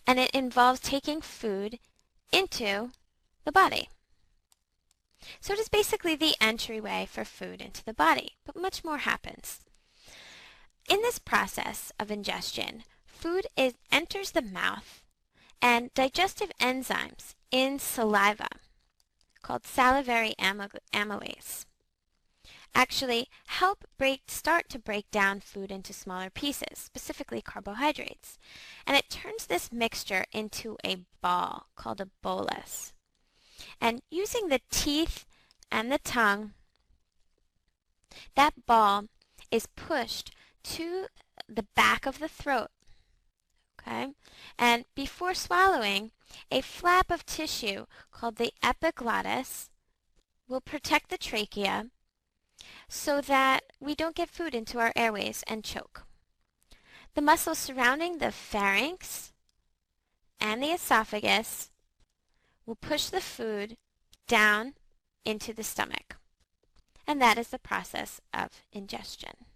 and it involves taking food into the body. So it is basically the entryway for food into the body, but much more happens. In this process of ingestion, enters the mouth, and digestive enzymes in saliva, called salivary amylase, actually start to break down food into smaller pieces, specifically carbohydrates. And it turns this mixture into a ball called a bolus. And using the teeth and the tongue, that ball is pushed to the back of the throat. Okay? And before swallowing, a flap of tissue called the epiglottis will protect the trachea so that we don't get food into our airways and choke. The muscles surrounding the pharynx and the esophagus will push the food down into the stomach. And that is the process of ingestion.